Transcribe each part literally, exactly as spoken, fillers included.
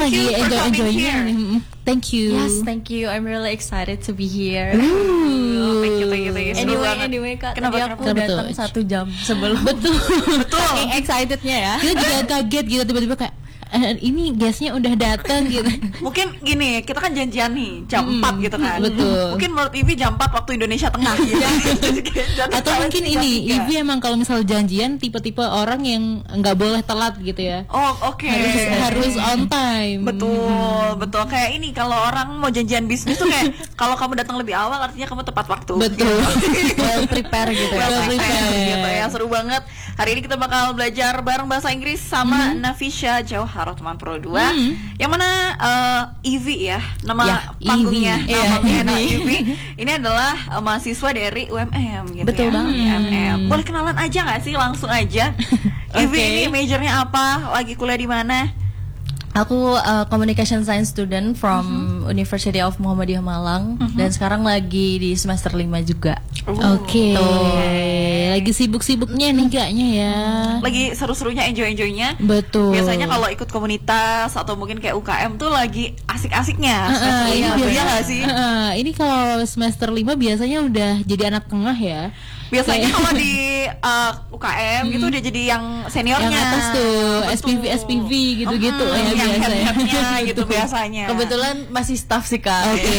lagi enjoy-enjoynya. Thank you. Yes, thank you. I'm really excited to be here. Ooh. Thank you, thank you, thank you. Anyway, anyway Kak, Kenapa, tadi aku kenapa? datang Betul. satu jam sebelum. Betul. Betul. Saking excitednya ya. Kita juga kaget gitu tiba-tiba kayak eh, ini guestnya udah datang gitu. Mungkin gini, kita kan janjian nih jam Hmm, empat gitu kan. betul. Mungkin menurut Ivy jam empat waktu Indonesia Tengah gitu. Atau mungkin ini Ivy emang kalau misal janjian tipe-tipe orang yang nggak boleh telat gitu ya. Oh, oke. Harus harus on time. Betul, betul. Kayak ini kalau orang mau janjian bisnis tuh kayak kalau kamu datang lebih awal artinya kamu tepat waktu. Betul. Well prepare gitu ya. Well Well prepared prepared. gitu ya, seru banget. Hari ini kita bakal belajar bareng bahasa Inggris sama Nafisha Jauhara teman Pro dua. Hmm. Yang mana uh, Ivy ya, nama Ya, panggungnya, Ivy. nama Iya, panggungnya Ivy. Ivy. Ini adalah uh, mahasiswa dari U M M gitu Betul ya. banget. U M M. Boleh kenalan aja nggak sih, langsung aja. Ivy Oke. ini majornya apa? Lagi kuliah di mana? Aku uh, communication science student from University of Muhammadiyah Malang dan sekarang lagi di semester lima juga. Oke. Tuh. Lagi sibuk-sibuknya nih kayaknya ya. Lagi seru-serunya, enjoy-enjoynya. Betul. Biasanya kalau ikut komunitas atau mungkin kayak U K M tuh lagi asik-asiknya. Heeh, Semester ini lima, biasa- iya nggak sih? heeh, ini kalau semester lima biasanya udah jadi anak tengah ya. Biasanya Kayak- kalau di uh, U K M gitu udah jadi yang seniornya. yang atas tuh S P V Betul. S P V gitu-gitu Mm, ya yang biasa ya. head-headnya gitu Betul. biasanya. Kebetulan masih staff sih Kak. Oke.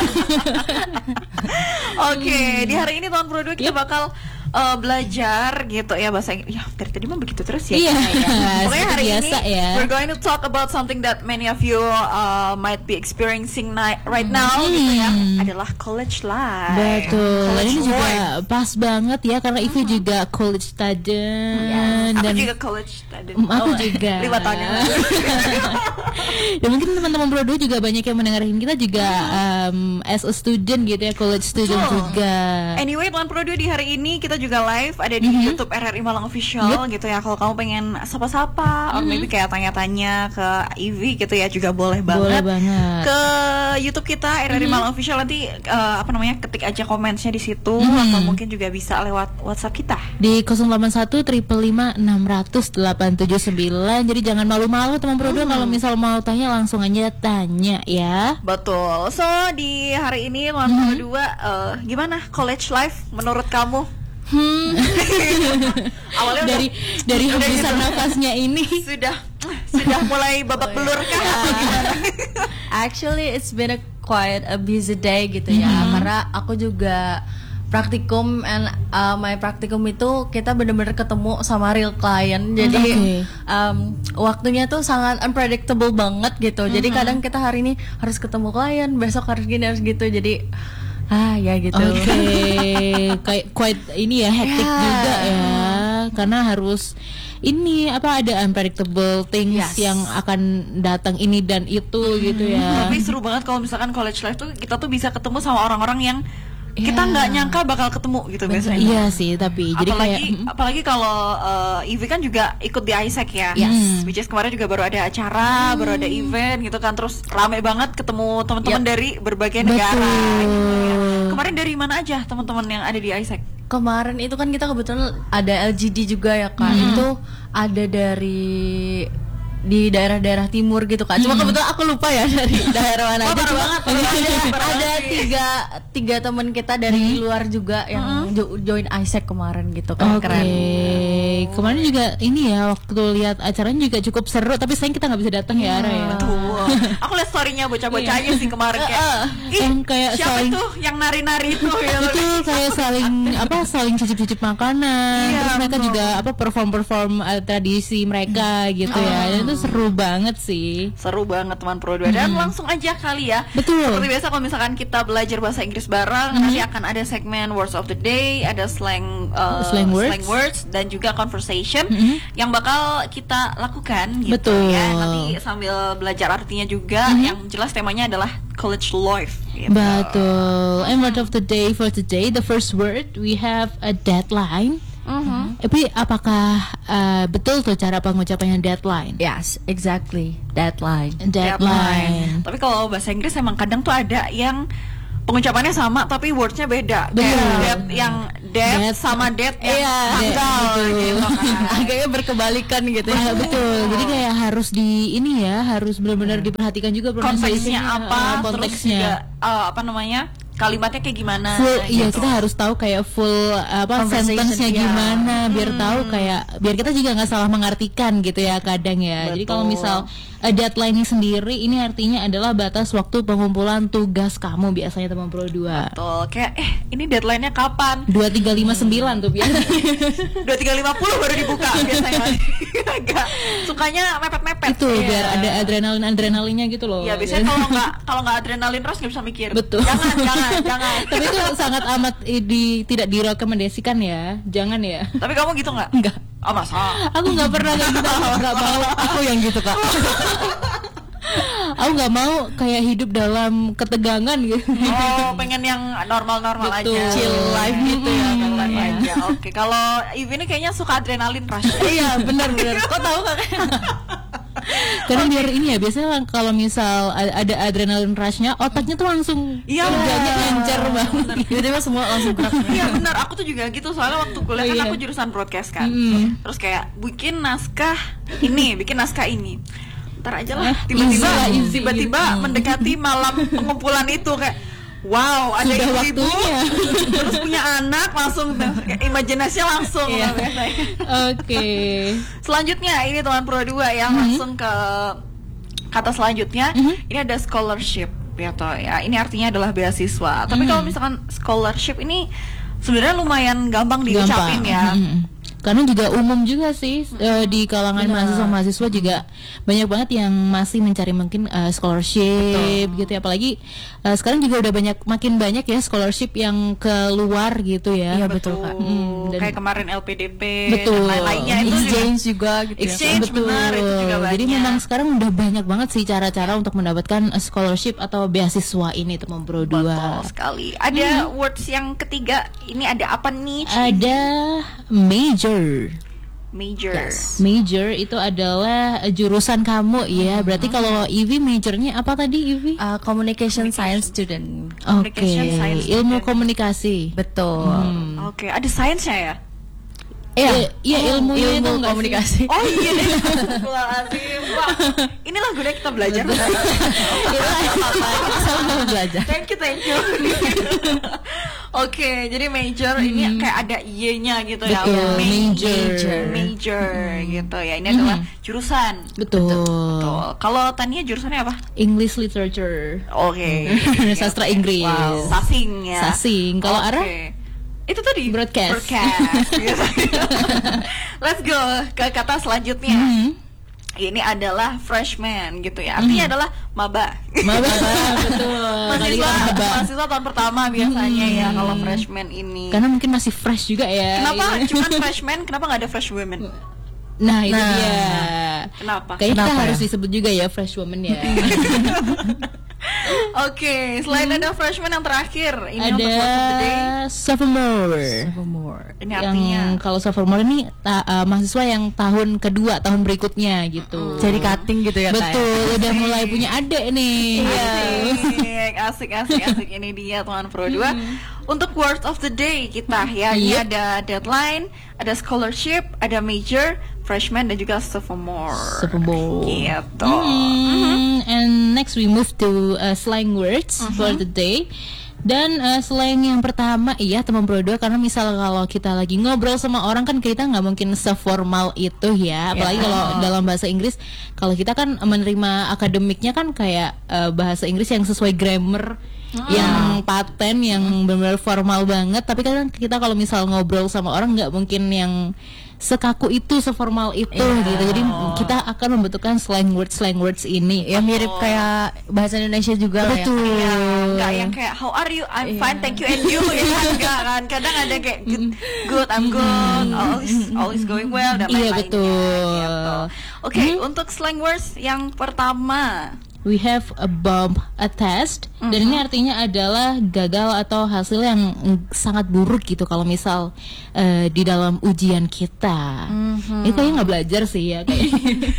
Oke, di hari ini tahun Pro dua kita Yep. bakal uh, belajar gitu ya bahasa Inggris. Ya, dari tadi mah begitu terus ya. Iya, kayaknya ya. Pokoknya seperti hari biasa ini ya. we're going to talk about something that many of you uh, might be experiencing ni- right now gitu ya. Adalah college life. Betul. College Ini juga life. pas banget ya karena Ivy juga college student Aku dan juga college student. Mm, aku Oh, juga. Lima tahun yang lalu. dan mungkin teman-teman Pro dua juga banyak yang mendengarin kita juga um, as a student gitu ya, college student Betul. juga. Anyway, Tuan Pro dua di hari ini kita juga live ada di YouTube R R I Malang Official gitu ya. Kalau kamu pengen sapa-sapa or maybe kayak tanya-tanya ke Ivy gitu ya juga boleh banget. Boleh banget. Ke YouTube kita R R I Malang Official nanti uh, apa namanya ketik aja komennya di situ atau mungkin juga bisa lewat WhatsApp kita. Di nol delapan satu lima lima enam nol nol delapan tujuh sembilan. Jadi jangan malu-malu teman Pro dua kalau misal mau tanya langsung aja tanya ya. Betul. So di hari ini Tuan Pro dua uh, gimana college life menurut kamu? Hmm. Awalnya udah- dari dari udah hembusan gitu. nafasnya ini. sudah sudah mulai babak belur kah? Atau gimana? Actually it's been a quite a busy day gitu ya. Karena aku juga praktikum and uh, my praktikum itu kita benar-benar ketemu sama real client. Jadi Oke. um, waktunya tuh sangat unpredictable banget gitu. Jadi kadang kita hari ini harus ketemu klien, besok harus gini harus gitu. Jadi ah ya gitu. Oke, kayak quite ini ya hectic Ya. juga ya, karena harus ini apa ada unpredictable things Yes. yang akan datang ini dan itu gitu ya. Tapi seru banget kalau misalkan college life tuh kita tuh bisa ketemu sama orang-orang yang kita Ya. nggak nyangka bakal ketemu gitu biasanya. Iya sih, tapi jadi apalagi kayak mm, apalagi kalau uh, Ivy kan juga ikut di I S E C ya. Yes. Which is kemarin juga baru ada acara, baru ada event gitu kan, terus rame banget ketemu teman-teman Yep. dari berbagai negara. Betul. Gitu ya. Kemarin dari mana aja teman-teman yang ada di I S E C? Kemarin itu kan kita kebetulan ada L G D juga ya Kak. Itu ada dari di daerah-daerah timur gitu Kak. Cuma kebetulan aku lupa ya dari daerah mana Oh, aja. baru Cuma banget, baru ada, banget, baru ada banget. tiga tiga teman kita dari luar juga yang jo- join I S E C kemarin gitu kan. Oke, Keren. kemarin juga ini ya waktu lihat acaranya juga cukup seru, tapi sayang kita nggak bisa datang ya Ara ya. Tuh. Aku lihat story-nya bocah-bocahnya sih kemarin kayak. Ih, Yang kayak siapa saling- tuh yang nari-nari itu ya? Itu kayak saling apa saling cicip-cicip makanan, Iya, terus mereka betul. juga apa perform-perform uh, tradisi mereka gitu ya, dan itu seru banget sih. Seru banget teman Pro dua dan langsung aja kali ya. Betul. Seperti biasa kalau misalkan kita belajar bahasa Inggris bareng, nanti akan ada segmen words of the day, ada slang uh, Slang words. words dan juga conversation yang bakal kita lakukan gitu Betul. ya. Nanti sambil belajar artinya juga, yang jelas temanya adalah college life gitu. Betul. And word of the day for today, the first word we have a deadline. Mhm. Tapi apakah uh, betul tuh cara pengucapannya deadline? Yes, exactly. Deadline. Deadline. Tapi kalau bahasa Inggris emang kadang tuh ada yang pengucapannya sama tapi wordsnya beda. Betul. Kayak dead- yang dead, Dead. sama dead yang Iya, tanggal betul. gitu kan. Agaknya berkebalikan gitu Ya, betul. Jadi kayak harus di ini ya, harus benar-benar diperhatikan juga Konteksnya pronunciation-nya, apa, uh, terus konteksnya. juga uh, apa namanya, kalimatnya kayak gimana Full, iya gitu. kita harus tahu kayak full apa Conversation, sentence-nya iya. gimana, biar tahu kayak biar kita juga nggak salah mengartikan gitu ya kadang ya. Jadi kalau Betul. misal uh, deadline sendiri ini artinya adalah batas waktu pengumpulan tugas kamu biasanya teman pro dua. Betul, kayak eh ini deadline-nya kapan? dua tiga lima sembilan tuh biasa. dua tiga lima nol baru dibuka biasanya. Agak sukanya mepet-mepet. Itu Iya. biar ada adrenalin-adrenalinnya gitu loh. Ya biasanya kalau nggak kalau nggak adrenalin rush nggak bisa mikir. Betul. Jangan, jangan, jangan. Tapi itu sangat amat eh, di, tidak direkomendasikan ya. Jangan ya. Tapi kamu gitu nggak? Enggak. Oh masa? Aku nggak pernah kayak gitu. Nggak mau. Aku yang gitu kak. Aku nggak mau kayak hidup dalam ketegangan gitu. Oh, pengen yang normal-normal aja. Betul. Chill life gitu ya. Chill life Iya. aja. Oke, kalau Ivi ini kayaknya suka adrenalin rush. Iya benar-benar. Kok tahu kak? Karena biar ini ya biasanya lang- kalau misal a- ada adrenalin rushnya, otaknya tuh langsung Iya, kerjanya bener. lancar banget. Tiba-tiba semua langsung gerak. Iya benar, aku tuh juga gitu soalnya waktu kuliah Oh, kan iya. aku jurusan broadcast kan. Mm. Terus kayak bikin naskah ini, bikin naskah ini. Ntar aja lah, Ah, tiba-tiba easy lah, easy, tiba-tiba gitu. mendekati malam pengumpulan itu kayak wow, ada Sudah ibu-ibu waktunya. terus punya anak langsung kayak imajinasinya langsung Iya. biasanya. Oke. Selanjutnya ini teman pro dua yang Mhm. langsung ke kata selanjutnya. Mhm. Ini ada scholarship ya toh ya. Ini artinya adalah beasiswa. Tapi Mhm. kalau misalkan scholarship ini sebenarnya lumayan gampang diucapin ya. Mm-mm. Karena juga umum juga sih eh, di kalangan mahasiswa-mahasiswa juga banyak banget yang masih mencari mungkin eh, scholarship gitu ya. Apalagi eh, sekarang juga udah banyak makin banyak ya scholarship yang keluar gitu ya. Iya, betul, Kak. Mm, dan- Kayak kemarin L P D P Betul. dan lain-lainnya itu juga. Exchange juga gitu ya. Exchange. Betul. benar, itu juga Jadi banyak. memang sekarang udah banyak banget sih cara-cara untuk mendapatkan eh, scholarship atau beasiswa ini teman pro Betul dua. sekali. Ada words yang ketiga. Ini ada apa nih? Ada major. Major. Major itu adalah eh, jurusan kamu ya. Berarti kalau Ivy majornya apa tadi Ivy? Uh, communication science student. Oke, Communication Science ilmu student. komunikasi. Betul. Oke, ada sainsnya ya? Iya, iya Oh, ilmunya itu ilmu enggak komunikasi. Oh iya deh. Astagfirullahaladzim. Wah, inilah gunanya kita belajar. Sama belajar. Thank you, thank you. Oke, jadi major ini kayak ada Y-nya gitu ya. Betul, Ma- major. Major gitu ya. Ini adalah jurusan. Betul. Betul. Kalau Tania jurusannya apa? English literature. Oke. Sastra Inggris. Wow. Sasing ya. Sasing. Kalau Oke. Ara? Itu tadi Broadcast. Broadcast. Gitu. Let's go ke kata selanjutnya. Hmm. Ini adalah freshman gitu ya. Artinya adalah maba. Maba, betul. Kali Mahasiswa, kita maba. mahasiswa tahun pertama biasanya ya kalau freshman ini. Karena mungkin masih fresh juga ya. Kenapa gitu. cuman freshman? Kenapa nggak ada fresh women? Nah, itu Nah. dia. Kenapa? Kayaknya kita Kenapa harus ya? disebut juga ya fresh woman ya. Oke, selain ada freshman yang terakhir, ini untuk Ada word of the day. sophomore. More. Ini Yang artinya kalau sophomore ini ta- uh, mahasiswa yang tahun kedua, tahun berikutnya gitu. Jadi cutting gitu ya Kak, ya? Betul, udah mulai punya adik nih. Asik, asik, asik, asik. Ini dia teman pro dua. Untuk words of the day kita ya, ini Yep. ada deadline, ada scholarship, ada major, freshman dan juga sophomore. Sophomore. Gitu. Hmm, and next we move to uh, slang words for the day. Dan uh, slang yang pertama, iya teman pro dua, karena misal kalau kita lagi ngobrol sama orang kan kita nggak mungkin seformal itu ya. Apalagi kalau dalam bahasa Inggris, kalau kita kan menerima akademiknya kan kayak uh, bahasa Inggris yang sesuai grammar, yang paten, yang benar-benar formal banget. Tapi kan kita kalau misal ngobrol sama orang nggak mungkin yang sekaku itu, seformal itu gitu. Jadi kita akan membutuhkan slang words slang words ini. Ya mirip kayak bahasa Indonesia juga lah ya. Betul. Iya, enggak yang kayak how are you? I'm fine, thank you and you. Ya kan enggak kan. Kadang ada kayak good, good I'm good, always always going well dan Iya, lain-lainnya. betul. Gitu. Oke, untuk slang words yang pertama. we have a bump a test. Mm-hmm. Dan ini artinya adalah gagal atau hasil yang sangat buruk gitu kalau misal uh, di dalam ujian kita. Mm-hmm. Ini kayaknya nggak belajar sih ya kayak.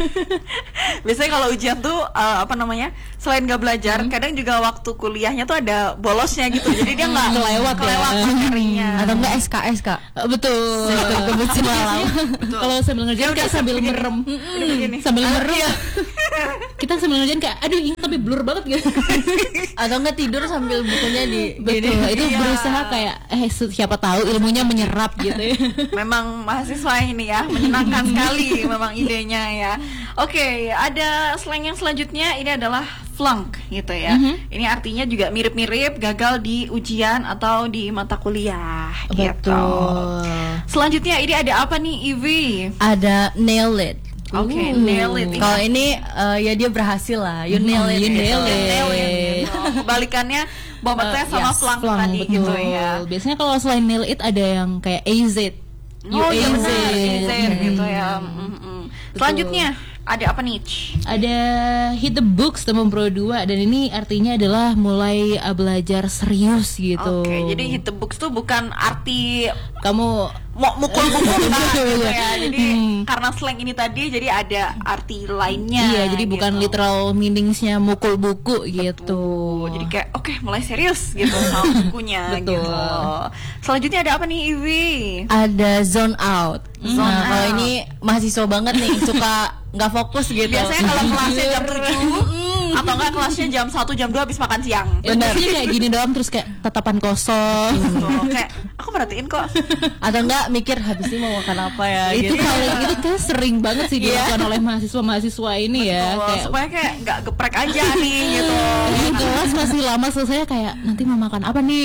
Biasanya kalau ujian tuh uh, apa namanya, selain nggak belajar, hmm. kadang juga waktu kuliahnya tuh ada bolosnya gitu, jadi dia nggak kelewat kelewat ya. materinya. Atau enggak S K S kak? Betul. Kebetulan. Kalau sambil ngerjain kayak sambil merem, sambil merem. Kita sambil ngerjain kayak, aduh ini tapi blur banget gitu. Atau enggak tidur sambil bukunya di. Betul. Itu iya. berusaha kayak, eh siapa tahu ilmunya menyerap gitu ya. Memang mahasiswa ini ya menyenangkan sekali memang idenya ya. Oke, okay, ada slang yang selanjutnya, ini adalah flunk gitu ya. Mm-hmm. Ini artinya juga mirip-mirip gagal di ujian atau di mata kuliah. Betul. Gitu. Selanjutnya ini ada apa nih, Ivy? Ada nail it. Oke, okay, nail it. Kalau ini uh, ya dia berhasil lah. You nail it. You nail it. Nail it. Kebalikannya bomb uh, test sama yes, flunk, flunk tadi betul. Gitu ya. Biasanya kalau selain nail it ada yang kayak A Z. You oh, iya benar, A Z gitu ya. Mm-hmm. Selanjutnya ada apa nih? Ada hit the books teman pro dua, dan ini artinya adalah mulai uh, belajar serius gitu. Oke, okay, jadi hit the books tuh bukan arti kamu mau mukul buku gitu ya. Jadi hmm. karena slang ini tadi jadi ada arti lainnya. Iya, jadi gitu. bukan literal meaningsnya mukul buku gitu. Betul. Jadi kayak oke, okay, mulai serius gitu sama bukunya gitu. Selanjutnya ada apa nih, Ivy? Ada zone out. Zone nah, out. Kalau ini mahasiswa banget nih, suka nggak fokus gitu. Biasanya kalau kelasnya jam tujuh atau enggak kelasnya jam satu, jam dua habis makan siang. Benar. Biasanya kayak gini doang, terus kayak tatapan kosong. Tuh, kayak aku merhatiin kok. Atau enggak mikir habis ini mau makan apa ya itu gitu. Kali itu kayak sering banget sih dilakukan oleh mahasiswa-mahasiswa ini. Betul, ya kayak, supaya kayak nggak geprek aja nih gitu. Ini kelas masih lama selesai kayak nanti mau makan apa nih.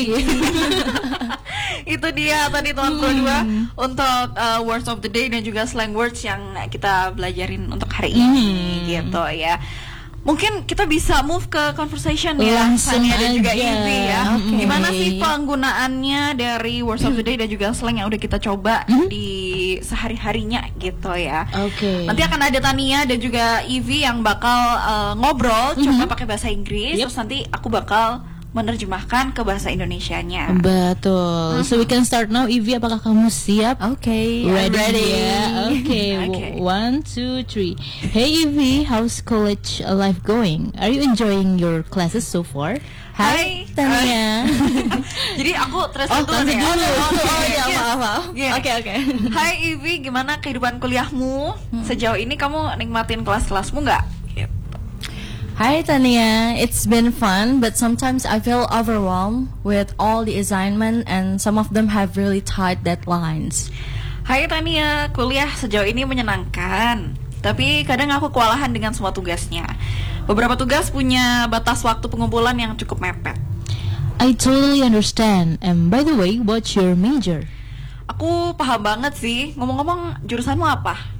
Itu dia tadi teman pro dua untuk uh, words of the day dan juga slang words yang kita belajarin untuk hari ini hmm. gitu ya. Mungkin kita bisa move ke conversation ya, langsung aja. Dan juga Ivy ya. Okay. Gimana sih penggunaannya dari words of the day dan juga slang yang udah kita coba mm-hmm. di sehari-harinya gitu ya. Oke. Okay. Nanti akan ada Tania dan juga Ivy yang bakal uh, ngobrol mm-hmm. coba pakai bahasa Inggris. Yep. Terus nanti aku bakal menerjemahkan ke bahasa Indonesianya. Betul. Mm-hmm. So we can start now. Ivy, apakah kamu siap? Oke. Okay, ready? ready. Yeah. Okay. okay. One, two, three. Hey Ivy, how's college life going? Are you enjoying your classes so far? Hai, Tania. Jadi aku terus oh, dulu ya. dulu. Oh, oh iya, maaf, maaf. Oke, oke. Hai Ivy, gimana kehidupan kuliahmu? Hmm. Sejauh ini kamu nikmatin kelas-kelasmu nggak? Hi Tania, it's been fun, but sometimes I feel overwhelmed with all the assignment and some of them have really tight deadlines. Hai Tania, kuliah sejauh ini menyenangkan, tapi kadang aku kewalahan dengan semua tugasnya. Beberapa tugas punya batas waktu pengumpulan yang cukup mepet. I totally understand. And by the way, what's your major? Aku paham banget sih. Ngomong-ngomong, jurusanmu apa?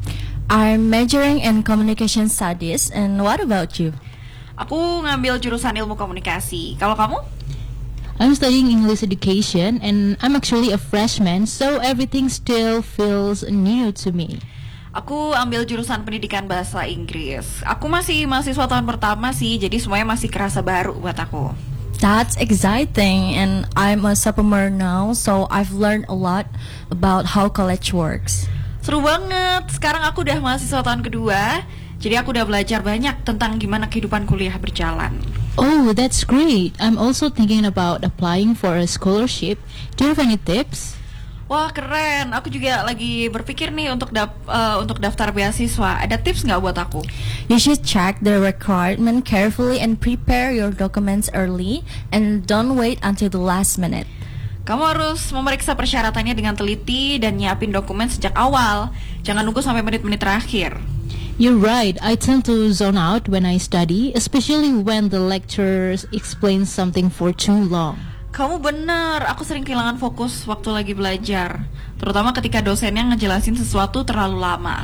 I'm majoring in communication studies, and what about you? Aku ngambil jurusan ilmu komunikasi. Kalau kamu? I'm studying English education, and I'm actually a freshman, so everything still feels new to me. Aku ambil jurusan pendidikan bahasa Inggris. Aku masih mahasiswa tahun pertama sih, jadi semuanya masih kerasa baru buat aku. That's exciting, and I'm a sophomore now, so I've learned a lot about how college works. Seru banget, sekarang aku udah mahasiswa tahun kedua, jadi aku udah belajar banyak tentang gimana kehidupan kuliah berjalan. Oh, that's great. I'm also thinking about applying for a scholarship. Do you have any tips? Wah keren, aku juga lagi berpikir nih untuk dap- uh, untuk daftar beasiswa. Ada tips nggak buat aku? You should check the requirement carefully and prepare your documents early, and don't wait until the last minute. Kamu harus memeriksa persyaratannya dengan teliti dan nyiapin dokumen sejak awal. Jangan nunggu sampai menit-menit terakhir. You're right. I tend to zone out when I study, especially when the lecturers explain something for too long. Kamu bener, aku sering kehilangan fokus waktu lagi belajar, terutama ketika dosennya ngejelasin sesuatu terlalu lama.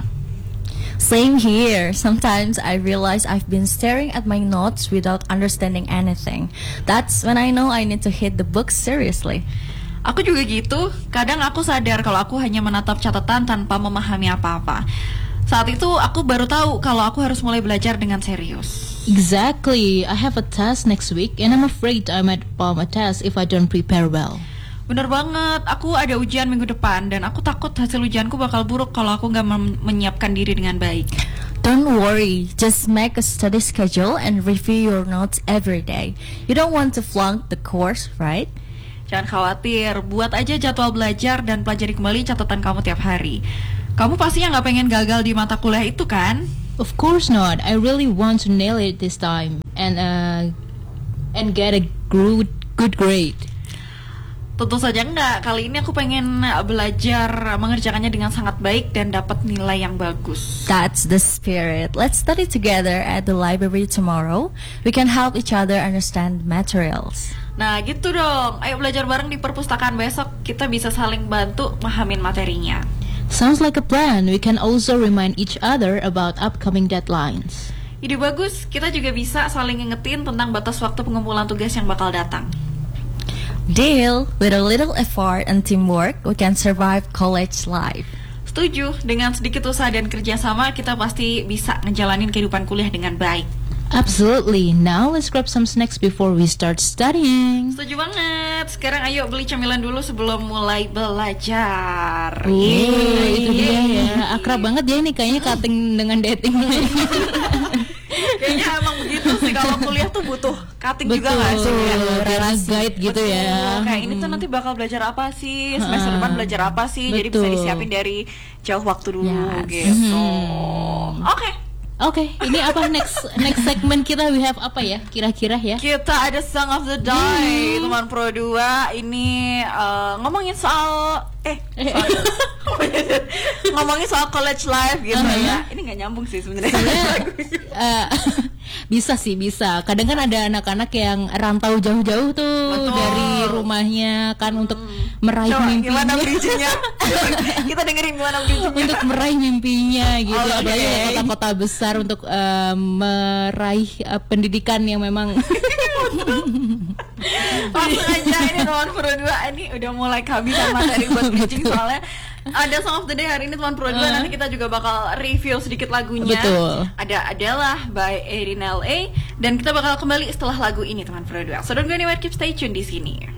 Same here. Sometimes I realize I've been staring at my notes without understanding anything. That's when I know I need to hit the book seriously. Aku juga gitu. Kadang aku sadar kalau aku hanya menatap catatan tanpa memahami apa-apa. Saat itu aku baru tahu kalau aku harus mulai belajar dengan serius. Exactly. I have a test next week and I'm afraid I might bomb a test if I don't prepare well. Bener banget, aku ada ujian minggu depan dan aku takut hasil ujianku bakal buruk kalau aku nggak mem- menyiapkan diri dengan baik. Don't worry, just make a study schedule and review your notes every day. You don't want to flunk the course, right? Jangan khawatir, buat aja jadwal belajar dan pelajari kembali catatan kamu tiap hari. Kamu pastinya nggak pengen gagal di mata kuliah itu kan? Of course not. I really want to nail it this time and uh, and get a good good grade. Tentu saja enggak. Kali ini aku pengen belajar mengerjakannya dengan sangat baik dan dapat nilai yang bagus. That's the spirit. Let's study together at the library tomorrow. We can help each other understand materials. Nah gitu dong. Ayo belajar bareng di perpustakaan besok. Kita bisa saling bantu memahami materinya. Sounds like a plan. We can also remind each other about upcoming deadlines. Ide bagus. Kita juga bisa saling ngingetin tentang batas waktu pengumpulan tugas yang bakal datang. Deal. With a little effort and teamwork, we can survive college life. Setuju. Dengan sedikit usaha dan kerjasama, kita pasti bisa ngejalanin kehidupan kuliah dengan baik. Absolutely. Now let's grab some snacks before we start studying. Setuju banget. Sekarang ayo beli camilan dulu sebelum mulai belajar. Oh, itu dia ya. Akrab banget ya ini kayaknya cutting dengan dating. Kayaknya emang begitu sih, kalau kuliah tuh butuh cutting juga nggak sih? Relasi guide gitu. Betul. Ya. Kayak ini tuh nanti bakal belajar apa sih? Semester depan belajar apa sih? Betul. Jadi bisa disiapin dari jauh waktu dulu yes. gitu. Hmm. Oke. Okay. Oke, okay, ini apa next next segmen kita, we have apa ya kira-kira ya? Kita ada Song of the Day, hmm. teman Pro dua. Ini uh, ngomongin soal eh soal, ngomongin soal college life gitu uh-huh. ya. Ini nggak nyambung sih sebenarnya. uh, bisa sih bisa. Kadang kan ada anak-anak yang rantau jauh-jauh tuh. Betul. Dari rumahnya kan hmm. untuk meraih Coba, mimpinya. Gimana bridging-nya? Kita dengerin gimana bridging-nya. Untuk meraih mimpinya gitu. Oh, apalagi okay. kota-kota besar untuk uh, meraih uh, pendidikan yang memang langsung aja ini teman Pro dua ini udah mulai kehabisan materi buat bridging soalnya ada Song of the Day hari ini teman Pro dua uh. nanti kita juga bakal review sedikit lagunya. Betul. Ada Adalah by Erin L A dan kita bakal kembali setelah lagu ini teman Pro dua. So don't go anywhere, keep stay tune di sini.